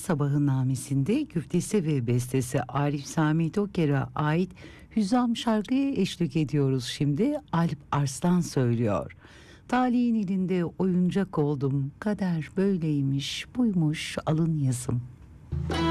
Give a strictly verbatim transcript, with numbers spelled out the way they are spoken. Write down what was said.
Sabahı namesinde güftesi ve bestesi Arif Sami Toker'e ait Hüzzam şarkıya eşlik ediyoruz şimdi. Alp Arslan söylüyor. Talihin elinde oyuncak oldum, kader böyleymiş, buymuş alın yazım.